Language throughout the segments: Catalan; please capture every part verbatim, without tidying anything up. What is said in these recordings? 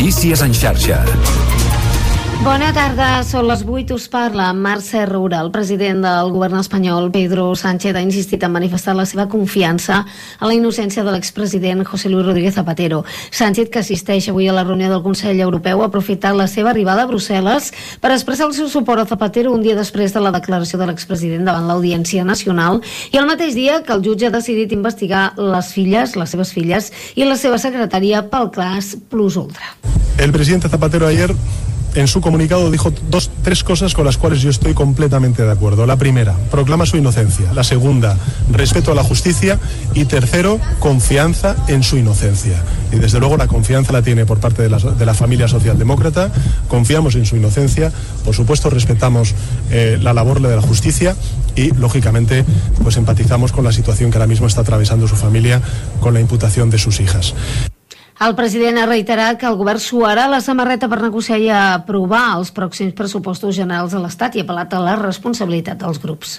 Notícies en xarxa. Bona tarda, són les vuit, us parla Mercè Roura. El president del govern espanyol, Pedro Sánchez, ha insistit en manifestar la seva confiança a la innocència de l'expresident José Luis Rodríguez Zapatero. Sánchez, que assisteix avui a la reunió del Consell Europeu, ha aprofitat la seva arribada a Brussel·les per expressar el seu suport a Zapatero un dia després de la declaració de l'expresident davant l'Audiència Nacional i el mateix dia que el jutge ha decidit investigar les filles, les seves filles i la seva secretària pel cas Plus Ultra. El presidente Zapatero ayer en su comunicado dijo dos, tres cosas con las cuales yo estoy completamente de acuerdo. La primera, proclama su inocencia. La segunda, respeto a la justicia. Y tercero, confianza en su inocencia. Y desde luego la confianza la tiene por parte de la, de la familia socialdemócrata. Confiamos en su inocencia. Por supuesto, respetamos eh, la labor de la justicia y, lógicamente, pues empatizamos con la situación que ahora mismo está atravesando su familia con la imputación de sus hijas. El president ha reiterat que el govern suarà la samarreta per negociar i aprovar els pròxims pressupostos generals de l'Estat i ha apel·lat a la responsabilitat dels grups.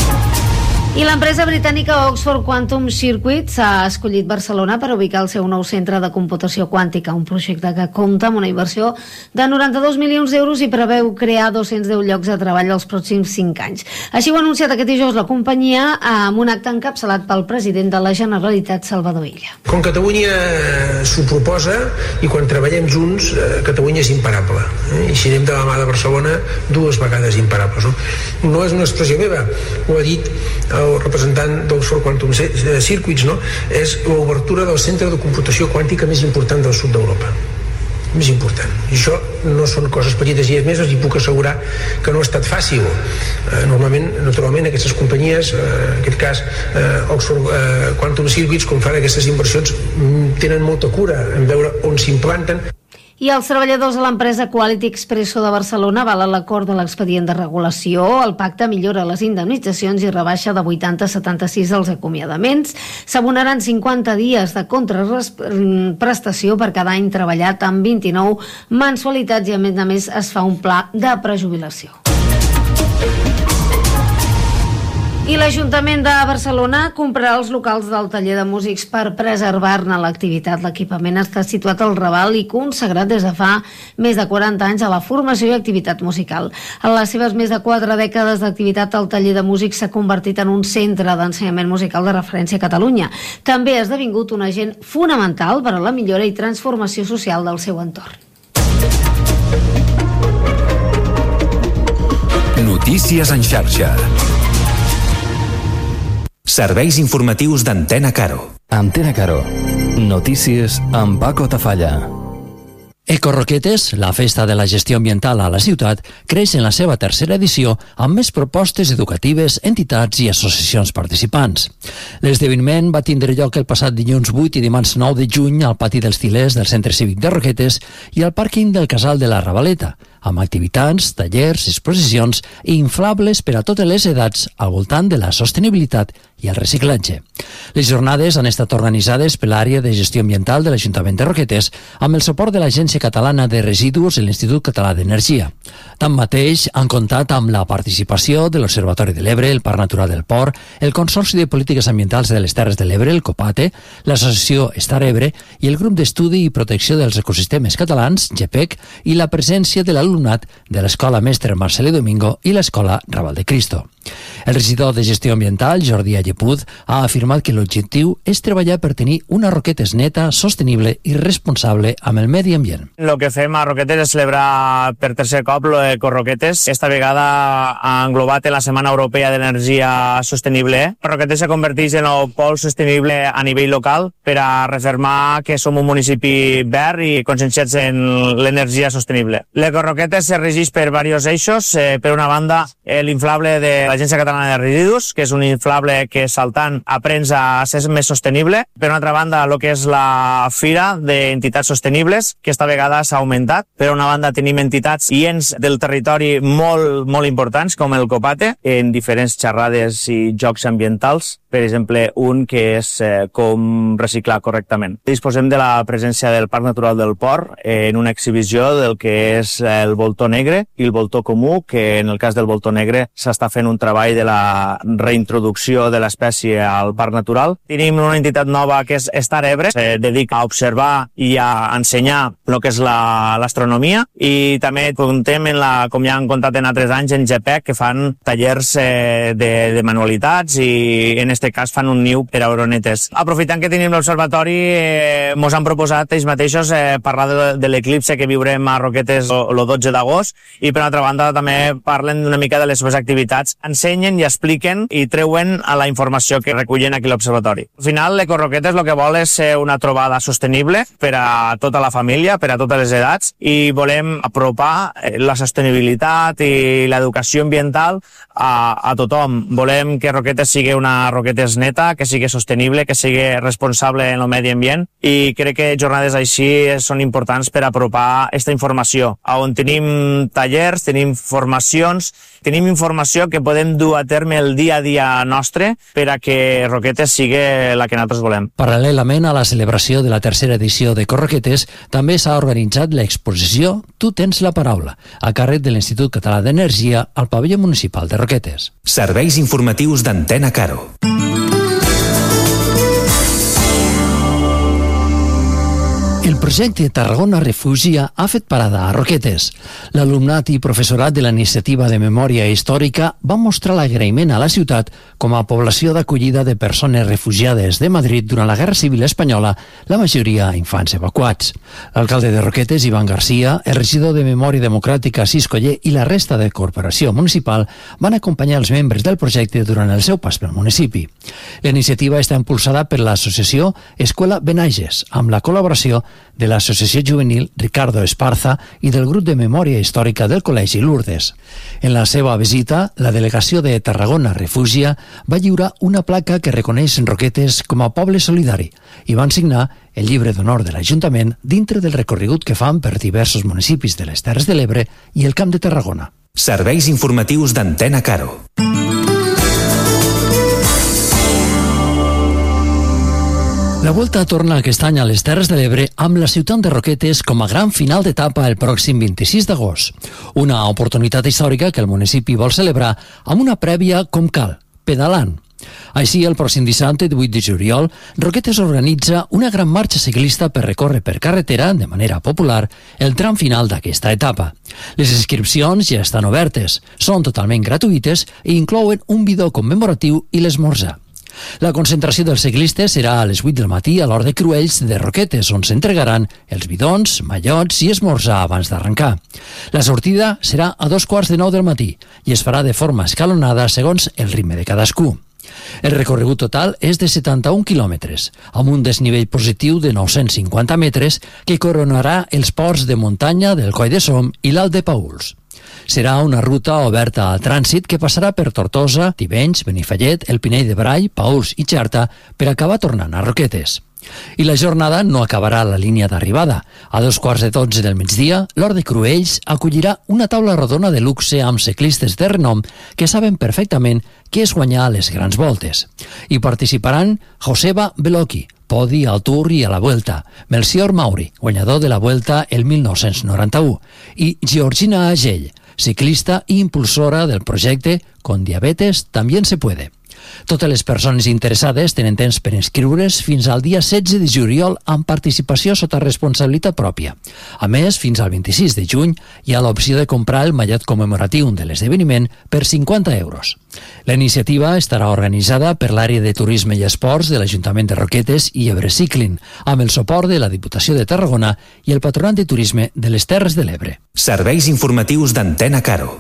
I l'empresa britànica Oxford Quantum Circuits ha escollit Barcelona per ubicar el seu nou centre de computació quàntica, un projecte que compta amb una inversió de noranta-dos milions d'euros i preveu crear dos-cents deu llocs de treball els pròxims cinc anys. Així ho ha anunciat aquest dijous la companyia amb un acte encapçalat pel president de la Generalitat, Salvador Illa. Quan Catalunya s'ho proposa i quan treballem junts, Catalunya és imparable. Eh? I si anem de la mà de Barcelona, dues vegades imparables. No, no és una expressió meva, ho ha dit el representant d'Oxford Quantum Circuits, no? És l'obertura del centre de computació quàntica més important del sud d'Europa. Més important. I això no són coses petites, i és més, els hi puc assegurar que no ha estat fàcil. Eh, normalment, naturalment, aquestes companyies, eh, en aquest cas eh, Oxford eh, Quantum Circuits, quan fan aquestes inversions, tenen molta cura en veure on s'implanten. I els treballadors de l'empresa Quality Expresso de Barcelona avalen l'acord de l'expedient de regulació. El pacte millora les indemnitzacions i rebaixa de vuitanta a setanta-sis els acomiadaments. S'abonaran cinquanta dies de contraprestació per cada any treballat amb vint-i-nou mensualitats i a més a més es fa un pla de prejubilació. I l'Ajuntament de Barcelona comprarà els locals del taller de músics per preservar-ne l'activitat. L'equipament està situat al Raval i consagrat des de fa més de quaranta anys a la formació i activitat musical. En les seves més de quatre dècades d'activitat, el taller de músics s'ha convertit en un centre d'ensenyament musical de referència a Catalunya. També ha esdevingut un agent fonamental per a la millora i transformació social del seu entorn. Notícies en xarxa. Serveis informatius d'Antena Caro. Antena Caro. Notícies amb Paco Tafalla. Ecorroquetes, la festa de la gestió ambiental a la ciutat, creix en la seva tercera edició amb més propostes educatives, entitats i associacions participants. L'esdeveniment va tindre lloc el passat dilluns vuit i dimarts nou de juny al pati dels Til·lers del Centre Cívic de Roquetes i al pàrquing del Casal de la Ravaleta, amb activitats, tallers, exposicions i inflables per a totes les edats al voltant de la sostenibilitat i el reciclatge. Les jornades han estat organitzades per l'àrea de gestió ambiental de l'Ajuntament de Roquetes amb el suport de l'Agència Catalana de Residus i l'Institut Català d'Energia. Tanmateix, han comptat amb la participació de l'Observatori de l'Ebre, el Parc Natural del Port, el Consorci de Polítiques Ambientals de les Terres de l'Ebre, el COPATE, l'Associació Estar Ebre i el Grup d'Estudi i Protecció dels Ecosistemes Catalans, GEPEC, i la presència de l'alumnat de l'Escola Mestre Marcelí Domingo i l'Escola Raval de Cristo. El regidor de Gestió Ambiental, Jordi Allepud, ha afirmat que l'objectiu és treballar per tenir una Roquetes neta, sostenible i responsable amb el medi ambient. El que fem a Roquetes és celebrar per tercer cop l'Ecorroquetes. Esta vegada ha englobat en la Setmana Europea d'Energia Sostenible. Roquetes se converteix en el pol sostenible a nivell local per a refermar que som un municipi verd i conscienciats en l'energia sostenible. L'Ecorroquetes se regeix per diversos eixos. Eh, per una banda, eh, l'inflable de l'Agència Catalana de Residus, que és un inflable que saltant aprens a ser més sostenible. Per una altra banda, el que és la Fira d'Entitats Sostenibles, que esta vegada s'ha augmentat. Per una banda, tenim entitats i ens del territori molt, molt importants, com el COPATE, en diferents xerrades i jocs ambientals. Per exemple, un que és eh, com reciclar correctament. Disposem de la presència del Parc Natural del Port en una exhibició del que és el el voltor negre i el voltor comú, que en el cas del voltor negre s'està fent un treball de la reintroducció de l'espècie al parc natural. Tenim una entitat nova que és Star Ebre, se dedica a observar i a ensenyar el que és l'astronomia, i també contem, en la, com ja han contat en altres anys, en G P E C, que fan tallers eh, de, de manualitats i en aquest cas fan un niu per a oronetes. Aprofitant que tenim l'observatori, eh, mos han proposat ells mateixos eh, parlar de, de l'eclipse que viurem a Roquetes el dotze d'agost, i per altra banda també parlen una mica de les seves activitats, ensenyen i expliquen i treuen a la informació que recullen aquí a l'observatori. Al final, l'Ecoroquetes el que vol és ser una trobada sostenible per a tota la família, per a totes les edats, i volem apropar la sostenibilitat i l'educació ambiental a, a tothom. Volem que Roquetes sigui una Roquetes neta, que sigui sostenible, que sigui responsable en el medi ambient, i crec que jornades així són importants per apropar aquesta informació, on tenim tallers, tenim formacions, tenim informació que podem dur a terme el dia a dia nostre per a que Roquetes sigui la que nosaltres volem. Paral·lelament a la celebració de la tercera edició de Corroquetes, també s'ha organitzat l'exposició Tu tens la paraula, a càrrec de l'Institut Català d'Energia al pavelló municipal de Roquetes. Serveis informatius d'Antena Caro. El projecte Tarragona Refugia ha fet parada a Roquetes. L'alumnat i professorat de la iniciativa de memòria històrica va mostrar l'agraïment a la ciutat com a població d'acollida de persones refugiades de Madrid durant la Guerra Civil Espanyola, la majoria infants evacuats. L'alcalde de Roquetes, Ivan Garcia, el regidor de Memòria Democràtica, Cis Coller, i la resta de corporació municipal van acompanyar els membres del projecte durant el seu pas pel municipi. La iniciativa està impulsada per l'associació Escuela Benages, amb la col·laboració de l'Associació Juvenil Ricardo Esparza i del grup de memòria històrica del Col·legi Lourdes. En la seva visita, la delegació de Tarragona Refugia va lliurar una placa que reconeix Roquetes com a poble solidari i van signar el llibre d'honor de l'Ajuntament dintre del recorregut que fan per diversos municipis de les Terres de l'Ebre i el Camp de Tarragona. Serveis informatius d'Antena Caro. La Volta torna aquest any a les Terres de l'Ebre amb la ciutat de Roquetes com a gran final d'etapa el pròxim vint-i-sis d'agost. Una oportunitat històrica que el municipi vol celebrar amb una prèvia com cal, pedalant. Així, el pròxim dissabte, divuit de juliol, Roquetes organitza una gran marxa ciclista per recórrer per carretera, de manera popular, el tram final d'aquesta etapa. Les inscripcions ja estan obertes, són totalment gratuïtes i inclouen un bidó commemoratiu i l'esmorzar. La concentració dels ciclistes serà a les vuit del matí a l'Hort de Cruells de Roquetes, on s'entregaran els bidons, mallots i esmorzar abans d'arrencar. La sortida serà a dos quarts de nou del matí i es farà de forma escalonada segons el ritme de cadascú. El recorregut total és de setanta-un quilòmetres, amb un desnivell positiu de nou-cents cinquanta metres que coronarà els ports de muntanya del Coll de Som i l'Alt de Paüls. Serà una ruta oberta al trànsit que passarà per Tortosa, Tivenys, Benifallet, el Pinell de Brai, Paüls i Xerta per acabar tornant a Roquetes. I la jornada no acabarà a la línia d'arribada. A dos quarts de dotze del migdia, l'Hort de Cruells acollirà una taula rodona de luxe amb ciclistes de renom que saben perfectament què és guanyar les grans voltes. Hi participaran Joseba Beloki, podi al Tour i a la Vuelta, Melcior Mauri, guanyador de la Vuelta el mil nou-cents noranta-u, i Georgina Agell, ciclista i impulsora del projecte Con diabetes también se puede. Totes les persones interessades tenen temps per inscriure's fins al dia setze de juliol amb participació sota responsabilitat pròpia. A més, fins al vint-i-sis de juny hi ha l'opció de comprar el mallot commemoratiu de l'esdeveniment per cinquanta euros. La iniciativa estarà organitzada per l'àrea de turisme i esports de l'Ajuntament de Roquetes i Ebre Cycling, amb el suport de la Diputació de Tarragona i el Patronat de Turisme de les Terres de l'Ebre. Serveis informatius d'Antena Caro.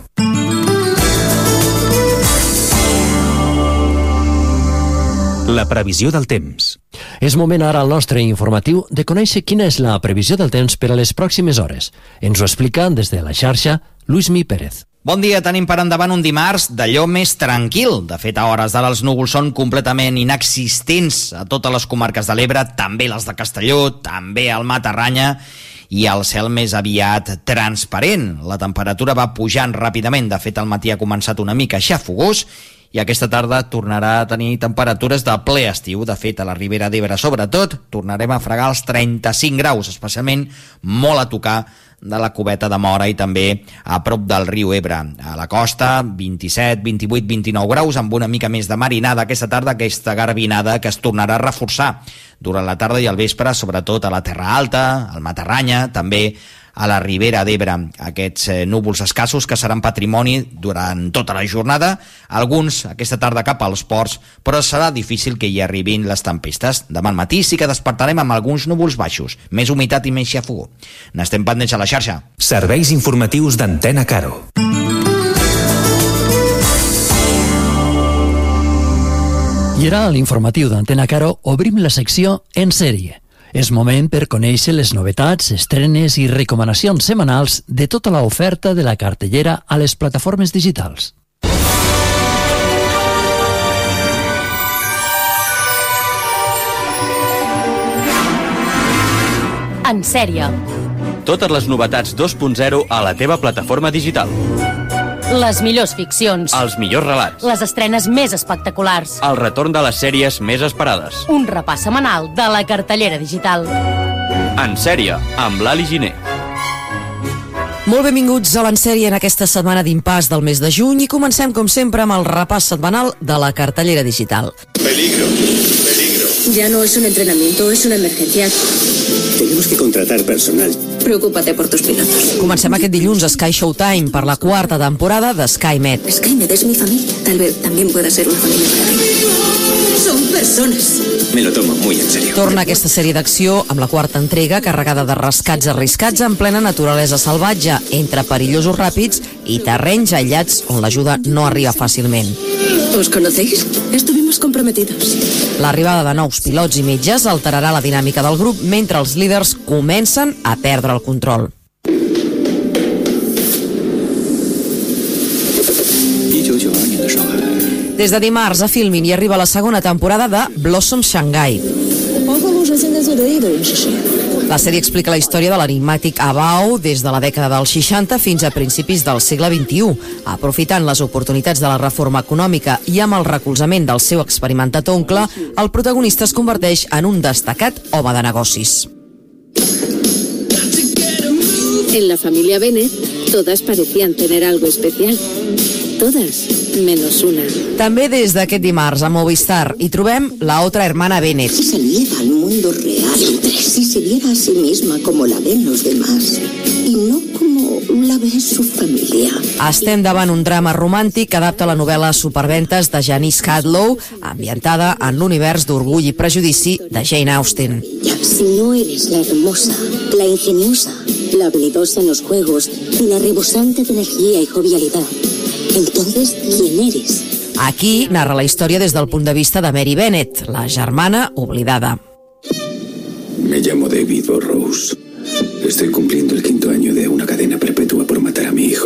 La previsió del temps. És moment ara al nostre informatiu de conèixer quina és la previsió del temps per a les pròximes hores. Ens ho explica des de la xarxa Luismi Pérez. Bon dia, tenim per endavant un dimarts d'allò més tranquil. De fet, a hores d'ara els núvols són completament inexistents a totes les comarques de l'Ebre, també les de Castelló, també al Matarranya, i el cel més aviat transparent. La temperatura va pujant ràpidament, de fet el matí ha començat una mica xafogós, i aquesta tarda tornarà a tenir temperatures de ple estiu. De fet, a la Ribera d'Ebre sobretot tornarem a fregar els trenta-cinc graus, especialment molt a tocar de la Cubeta de Móra i també a prop del riu Ebre. A la costa, vint-i-set, vint-i-vuit, vint-i-nou graus, amb una mica més de marinada aquesta tarda, aquesta garbinada que es tornarà a reforçar durant la tarda i al vespre, sobretot a la Terra Alta, al Matarranya, també a la Ribera d'Ebre. Aquests eh, núvols escassos que seran patrimoni durant tota la jornada, alguns aquesta tarda cap als ports, però serà difícil que hi arribin les tempestes. Demà al matí sí que despertarem amb alguns núvols baixos, més humitat i més xafogó. N'estem pendents a la xarxa. Serveis informatius d'Antena Caro. I ara, a l'informatiu d'Antena Caro, obrim la secció En sèrie. És moment per conèixer les novetats, estrenes i recomanacions setmanals de tota l'oferta de la cartellera a les plataformes digitals. En sèrie. Totes les novetats dos punt zero a la teva plataforma digital. Les millors ficcions. Els millors relats. Les estrenes més espectaculars. El retorn de les sèries més esperades. Un repàs setmanal de la cartellera digital. En sèrie, amb l'Ali Giner. Molt benvinguts a l'Ensèrie en aquesta setmana d'impàs del mes de juny i comencem, com sempre, amb el repàs setmanal de la cartellera digital. Peligro, peligro. Ya no es un entrenamiento, es una emergencia. Tenemos que contratar personal. Preocúpate por tus pilotos. Comencem aquest dilluns a Sky Showtime per la quarta temporada de SkyMed. SkyMed es mi familia. Tal vez también pueda ser una familia para ti. Son personas. Me lo tomo muy en serio. Torna aquesta sèrie d'acció amb la quarta entrega carregada de rescats arriscats en plena naturalesa salvatge, entre perillosos ràpids i terrenys aïllats on l'ajuda no arriba fàcilment. ¿Os conocéis? Estuvimos comprometidos. L'arribada de nous pilots i metges alterarà la dinàmica del grup mentre els líders comencen a perdre el control. Des de dimarts a Filmin hi arriba la segona temporada de Blossom Shanghai. La sèrie explica la història de l'enigmàtic Abao des de la dècada dels seixanta fins a principis del segle vint-i-u. Aprofitant les oportunitats de la reforma econòmica i amb el recolzament del seu experimentat oncle, el protagonista es converteix en un destacat home de negocis. En la familia Bennett, todas parecían tener algo especial. Todas, menos una. També des d'aquest dimarts a Movistar hi trobem La otra hermana Bennett. Si saliera al mundo real, si se viera a sí misma como la ven los demás y no como la ve su familia. Estem davant un drama romàntic que adapta la novel·la Superventes de Janice Hadlow, ambientada en l'univers d'Orgull i Prejudici de Jane Austen. Si no eres la hermosa, la ingeniosa, la habilidosa en los juegos y la rebosante de energía y jovialidad, entonces, ¿quién eres? Aquí narra la història des del punt de vista de Mary Bennett, la germana oblidada. Me llamo David Burrows. Estoy cumpliendo el quinto año de una cadena perpetua por matar a mi hijo.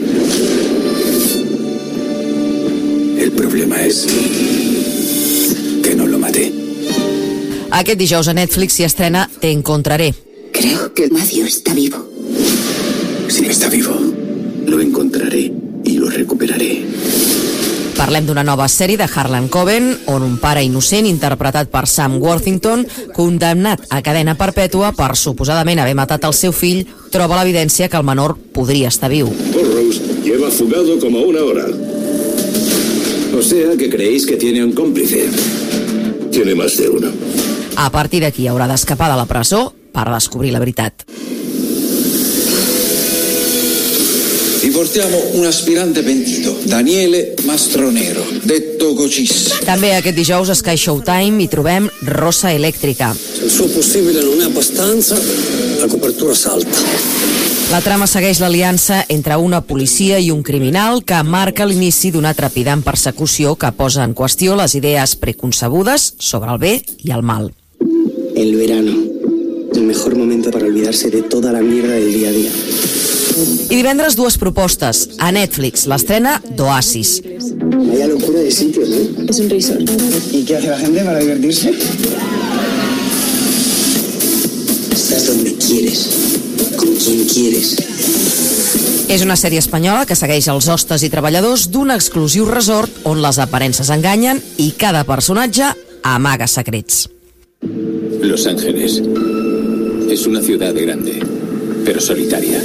El problema es que no lo maté. Aquest dijous a Netflix s'hi estrena Te encontraré. Creo que Matthew está vivo. Si está vivo, lo encontraré i lo recuperaré. Parlem d'una nova sèrie de Harlan Coben, on un pare innocent, interpretat per Sam Worthington, condemnat a cadena perpètua per suposadament haver matat el seu fill, troba l'evidència que el menor podria estar viu. Burrows lleva fugado como una hora. O sea que creéis que tiene un cómplice. Tiene más de uno. A partir d'aquí haurà d'escapar de la presó per descobrir la veritat. Riportiamo un aspirante pentito, Daniele Mastronero, detto Cocis. També aquest dijous a Sky Showtime hi trobem Rosa Elettrica. Se il suo possibile non è abbastanza, la copertura salta. La trama segueix l'aliança entre una policia i un criminal que marca l'inici d'una trepidant persecució que posa en qüestió les idees preconcebudes sobre el bé i el mal. El verano, el mejor momento para olvidarse de toda la mierda del día a día. I divendres dues propostes. A Netflix l'estrena d'Oasis. Vaya locura de sitio, ¿no? Es un resort. ¿Y qué hace la gente para divertirse? Estás donde quieres, con quien quieres. És una sèrie espanyola que segueix els hostes i treballadors d'un exclusiu resort on les aparences enganyen i cada personatge amaga secrets. Los Ángeles es una ciudad grande, pero solitaria.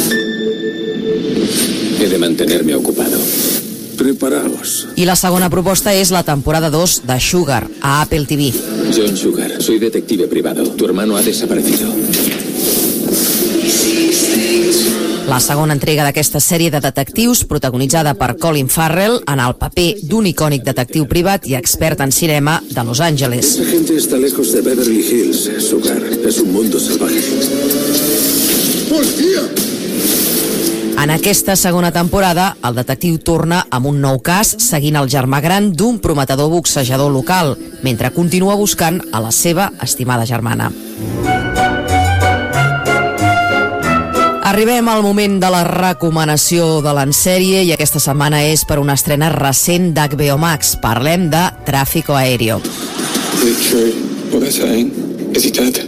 He de mantenerme ocupado. Preparaos. I la segona proposta és la temporada dos de Sugar, a Apple T V. John Sugar, soy detective privado. Tu hermano ha desaparecido. La segona entrega d'aquesta sèrie de detectius, protagonitzada per Colin Farrell, en el paper d'un icònic detectiu privat i expert en cinema de Los Angeles. Esa gente está lejos de Beverly Hills, Sugar. Es un mundo salvaje. ¡Policía! En aquesta segona temporada, el detectiu torna amb un nou cas seguint el germà gran d'un prometedor boxejador local, mentre continua buscant a la seva estimada germana. Arribem al moment de la recomanació de l'ensèrie i aquesta setmana és per una estrena recent d'H B O Max. Parlem de Tráfico Aéreo. Is it true what they're saying? Is he dead?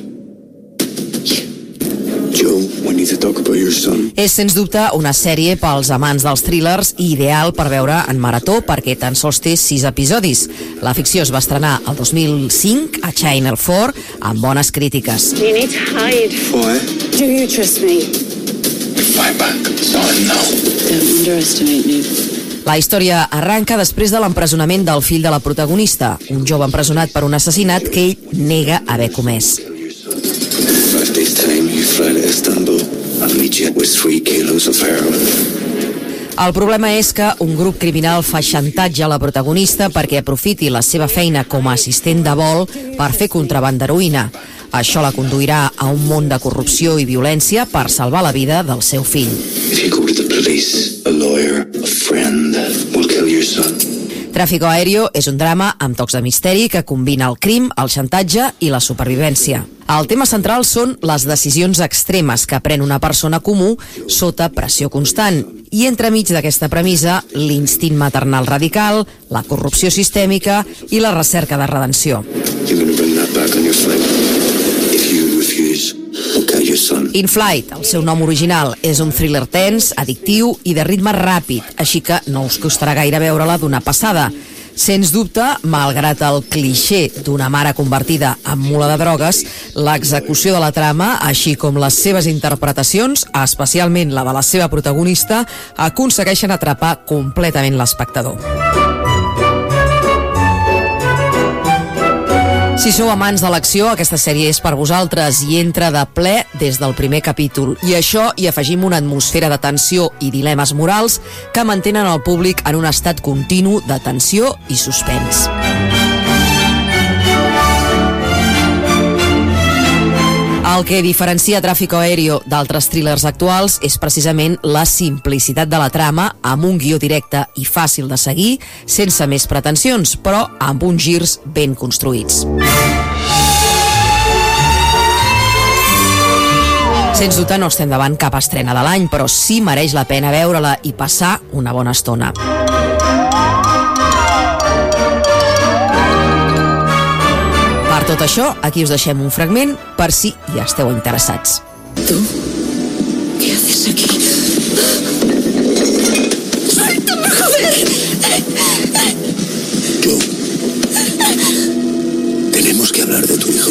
Joe, we need to talk about your son. És, sens dubte, una sèrie pels amants dels thrillers i ideal per veure en marató perquè tan sols té sis episodis. La ficció es va estrenar el dos mil cinc a Channel four amb bones crítiques. You need to hide. Why? Do you trust me? Fight back. So no. Don't underestimate me. La història arranca després de l'empresonament del fill de la protagonista, un jove empresonat per un assassinat que ell nega haver comès. Five days time, you fly to Istanbul. I'll meet you with three kilos of heroin. El problema és que un grup criminal fa xantatge a la protagonista perquè aprofiti la seva feina com a assistent de vol per fer contraban d'heroïna. Això la conduirà a un món de corrupció i violència per salvar la vida del seu fill. If you go to the police, a lawyer, a friend will kill your son. Tráfico Aéreo és un drama amb tocs de misteri que combina el crim, el xantatge i la supervivència. El tema central són les decisions extremes que pren una persona comú sota pressió constant. I entremig d'aquesta premissa, l'instint maternal radical, la corrupció sistèmica i la recerca de redenció. You're gonna bring that back on your flight. If you refuse, I'll kill your son. In Flight, el seu nom original, és un thriller tens, addictiu i de ritme ràpid, així que no us costarà gaire veure-la d'una passada. Sens dubte, malgrat el clixé d'una mare convertida en mula de drogues, l'execució de la trama, així com les seves interpretacions, especialment la de la seva protagonista, aconsegueixen atrapar completament l'espectador. Si sou amants de l'acció, aquesta sèrie és per vosaltres i entra de ple des del primer capítol. I això hi afegim una atmosfera de tensió i dilemes morals que mantenen el públic en un estat continu de tensió i suspens. El que diferencia Tráfico Aéreo d'altres thrillers actuals és precisament la simplicitat de la trama, amb un guió directe i fàcil de seguir, sense més pretensions, però amb uns girs ben construïts. Sens dubte no estem davant cap estrena de l'any, però sí mereix la pena veure-la i passar una bona estona. Per tot això, aquí us deixem un fragment per si hi esteu interessats. ¿Tú? ¿Qué haces aquí? ¡Suéltame, joder! Joe, tenemos que hablar de tu hijo.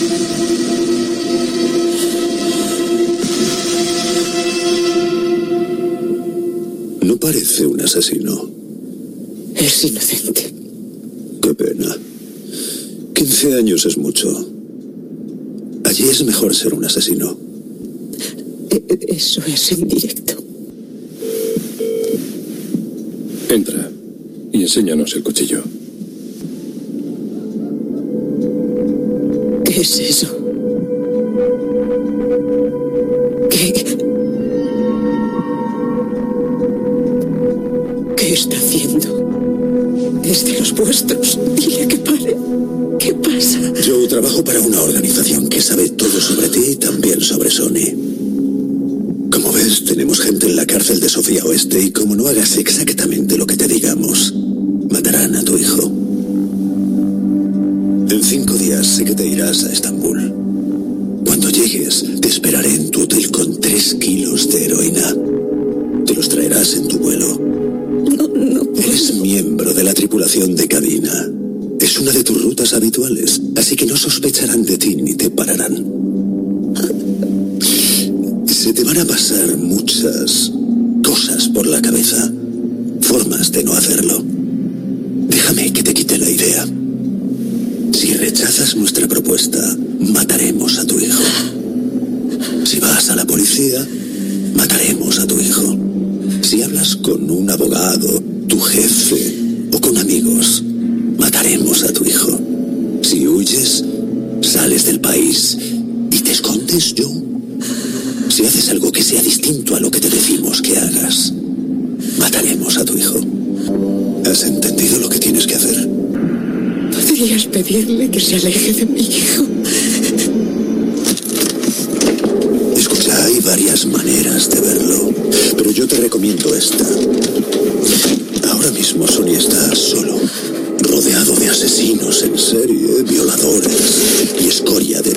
No parece un asesino. Es inocente. Qué pena. quince años es mucho. Allí es mejor ser un asesino. Eso es en directo. Entra y enséñanos el cuchillo. ¿Qué es eso? ¿Qué? ¿Qué está haciendo? Es de los vuestros. Dile que pare. ¿Qué pasa? Yo trabajo para una organización que sabe todo sobre ti y también sobre Sony. Como ves, tenemos gente en la cárcel de Sofía Oeste y como no hagas exactamente lo que te digamos, matarán a tu hijo. En cinco días sé que te irás a Estambul. Cuando llegues, te esperaré en tu hotel con tres kilos de heroína. Te los traerás en tu vuelo. No, no puedo. Eres miembro de la tripulación de cabina. Es una de tus rutas habituales, así que no sospecharán de ti ni te pararán. Se te te van a pasar muchas cosas por la cabeza, formas de no hacerlo. Déjame que te quite la idea. Si rechazas nuestra propuesta, mataremos a tu hijo. Si vas a la policía, mataremos a tu hijo. Si hablas con un abogado, tu jefe o con amigos, mataremos a tu hijo. Si huyes, sales del país y te escondes, yo. Si haces algo que sea distinto a lo que te decimos que hagas, mataremos a tu hijo. ¿Has entendido lo que tienes que hacer? ¿Podrías pedirle que se aleje de mi hijo? Escucha, hay varias maneras de verlo, pero yo te recomiendo esta. Ahora mismo Sonny está solo, rodeado de asesinos en serie, violadores y escoria de